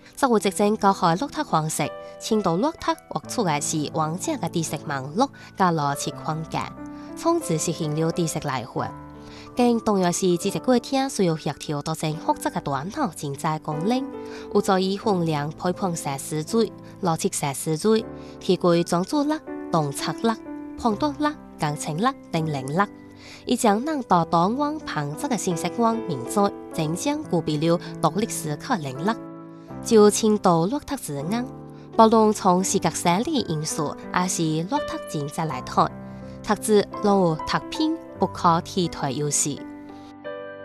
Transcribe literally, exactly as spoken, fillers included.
則會直正教學錄讀方式，青島錄讀畫出來是完整嘅知識網絡加邏輯框架，從而實現了知識來回。更重要是，知識過程需要協調多種複雜嘅端腦經濟功能，有助於訓練批判式思維、邏輯式思維、提高專注力、洞察力、判斷力、感情力等能力，以將能多多往龐雜嘅信息網面載，真正具備了獨立思考能力。就青島錄讀之硬，無論從視覺生理因素，還是錄讀經濟來睇，讀字如讀片不可替代優勢。